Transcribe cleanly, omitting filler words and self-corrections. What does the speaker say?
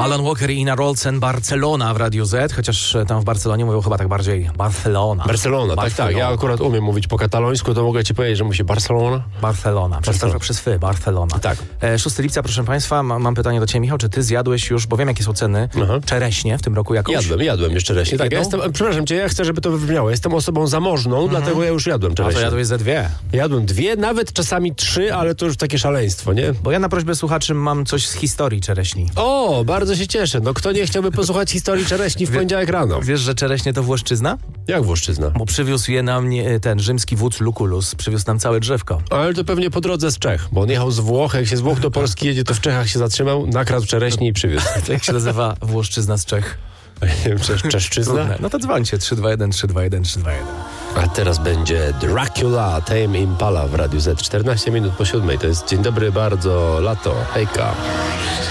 Alan Walker i Ina Rolsen, Barcelona w Radiu Z, chociaż tam w Barcelonie mówią chyba tak bardziej Barcelona. Barcelona, tak. Ja akurat umiem mówić po katalońsku, to mogę ci powiedzieć, że musi Barcelona. Barcelona, przez fy, Barcelona. Tak. 6 lipca, proszę Państwa, mam pytanie do Ciebie, Michał, czy Ty zjadłeś już, bo wiem jakie są ceny, czereśnie w tym roku jakąś? Jadłem jeszcze czereśnie. Tak, przepraszam Cię, ja chcę, żeby to wybrzmiało. Jestem osobą zamożną, dlatego ja już jadłem czereśnie. A to jadłeś ze 2? Jadłem 2, nawet czasami 3, ale to już takie szaleństwo, nie? Bo ja na prośbę słuchaczy mam coś z historii czereśni. O, bardzo się cieszę. No kto nie chciałby posłuchać historii czereśni w poniedziałek rano? Wiesz, że czereśnie to Włoszczyzna? Jak Włoszczyzna? Bo przywiózł je nam ten rzymski wódz Lucullus, przywiózł nam całe drzewko. Ale to pewnie po drodze z Czech, bo on jechał z Włoch, jak się z Włoch do Polski jedzie, to w Czechach się zatrzymał, nakradł czereśnie i przywiózł. Jak się nazywa Włoszczyzna z Czech? Nie wiem, Czeszczyzna? No to dzwońcie, 321 321 321. A teraz będzie Dracula, Tame Impala w Radiu Z. 14 minut po 7. To jest dzień dobry, bardzo lato. Hejka.